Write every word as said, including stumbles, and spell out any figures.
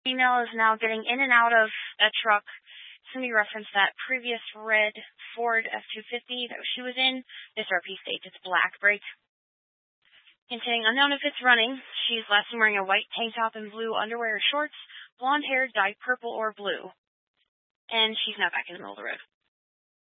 Female is now getting in and out of a truck. Somebody referenced that previous red Ford F two fifty that she was in. This R P states it's black brake. Hinting unknown if it's running. She's last seen wearing a white tank top and blue underwear or shorts, blonde hair dyed purple or blue. And she's now back in the middle of the road.